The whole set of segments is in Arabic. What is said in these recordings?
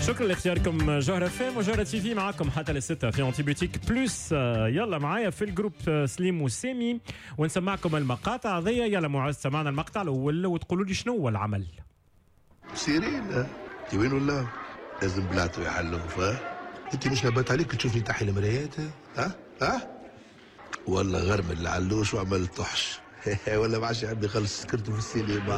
شكرا لاختياركم جوهرة فام وجوهرة تي في. معاكم حتى للستة في أنتي بيوتيك بلوس. يلا معايا في الجروب سليم وسامي ونسمعكم المقاطع ذي. يلا معز سمعنا المقطع الأول وتقولوا لي شنو هو العمل. سيرين انت وين ولا لازم بلعتو يحلوف. انت مش نبات عليك تشوفني تحي المرايات؟ ها والله غرم اللي علوش وعمل طحش ولا معاش عندي خلص سكرته في السينما.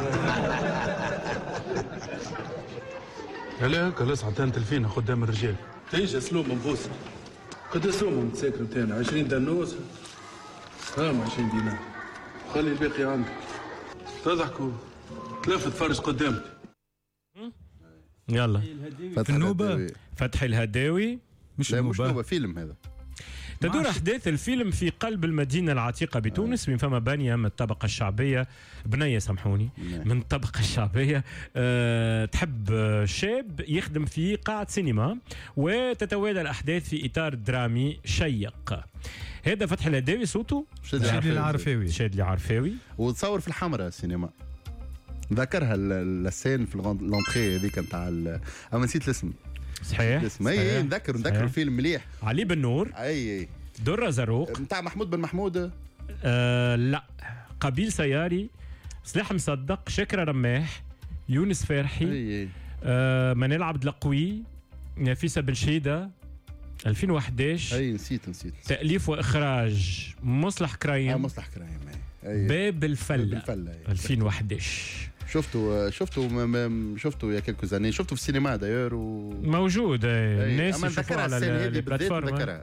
هلاك خلاص عطينا تلفينه قدام الرجال. تعيش اسلوب منبوس. قد اسلوب متساكر نتاعنا 20 دنوس. هاهم 20 دينار. خلي الباقي عندك. تضحكوا تلف تفرج قدامك. يلا في النوبة فتحي الهداوي. مش نوبة فيلم هذا. تدور أحداث الفيلم في قلب المدينة العتيقة بتونس من فما بانية من الطبقة الشعبية بنية سامحوني من الطبقة الشعبية تحب شاب يخدم في قاعة سينما وتتوالى الأحداث في إطار درامي شيق. هذا فتحي الهداوي صوته شادلي العرفاوي. شادلي العرفاوي وتصور في الحمراء السينما. ذكرها السين في لونتري هذيك نتاع اما نسيت الاسم. صحيح اسمه اي نذكر الفيلم مليح. علي بن نور. اي درة زروق نتاع محمود بن محمود. لا قبيل سياري صلاح مصدق شكرا رماح يونس فرحي منال عبد القوي نفيسة بن شهيدة 2011. اي نسيت تأليف واخراج مصلح كرايم. مصلح كرايم باب الفلة 2011. شفته يا كلكو زاني. شفته في السينما داير موجود. الناس يشوفوه على البلاتفورم.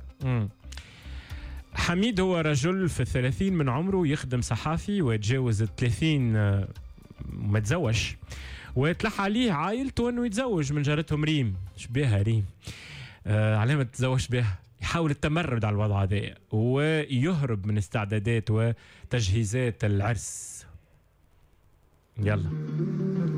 حميد هو رجل في 30 من عمره يخدم صحافي ويتجاوز 30 ما تزوج ويتلح عليه عائلته انه يتزوج من جارتهم ريم. شبيها ريم علامة تتزوج بها. يحاول التمرد على الوضع هذا ويهرب من استعدادات وتجهيزات العرس. يلا